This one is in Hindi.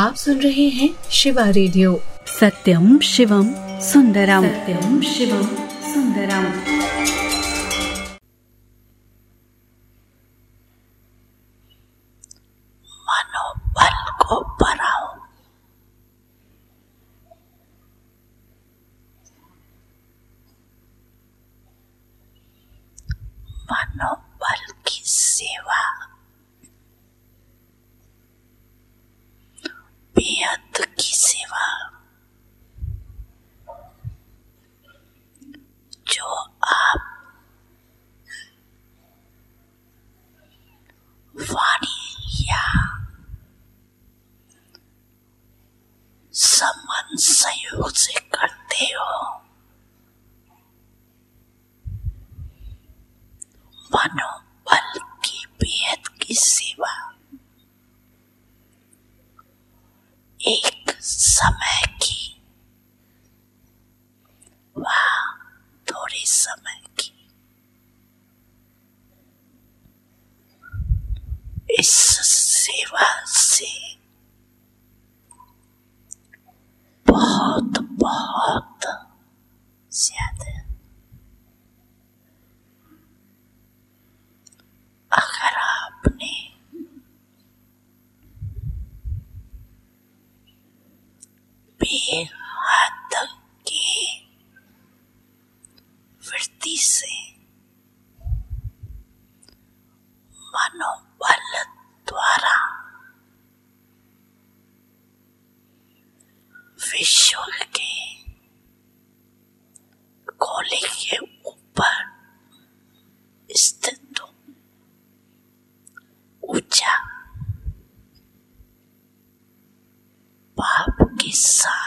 आप सुन रहे हैं शिवा रेडियो। सत्यम शिवम सुंदरम, सत्यम शिवम सुंदरम। मनोबल को बढ़ाओ। मनोबल की सेवा बेहद की सेवा, जो आप वाणी या समन संयोग से करते हो, मनोबल की बेहद की सेवा एक समय की व थोड़े समय की, इस सेवा से बहुत बहुत ज्यादा अगर आपने बेहद की वृत्ति से मनोबल द्वारा विश्व के गोले के ऊपर स्थित ऊंचा पाप के साथ